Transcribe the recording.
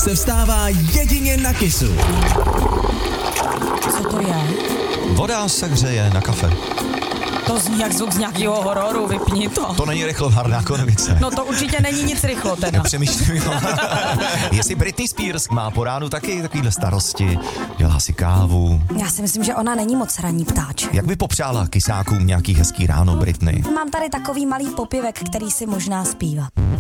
se vstává jedině na Kissu. Co to je? Voda se hřeje na kafe. To zní jak zvuk z nějakého hororu, vypni to. To není rychlovarná konvice. No to určitě není nic rychlo teda. Přemýšlím, jestli Britney Spears má po ránu taky takovýhle starosti, dělá si kávu. Já si myslím, že ona není moc ranní ptáček. Jak by popřála kysákům nějaký hezký ráno Britney? Mám tady takový malý popěvek, který si možná zpívá.